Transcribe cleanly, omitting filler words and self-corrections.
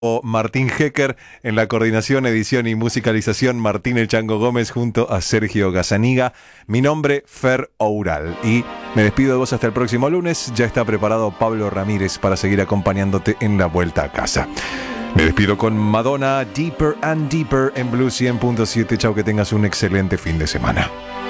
Martín Hecker, en la coordinación, edición y musicalización Martín El Chango Gómez junto a Sergio Gazzaniga. Mi nombre, Fer Oural, y me despido de vos hasta el próximo lunes. Ya está preparado Pablo Ramírez para seguir acompañándote en la vuelta a casa. Me despido con Madonna, Deeper and Deeper en Blue 100.7. Chao, que tengas un excelente fin de semana.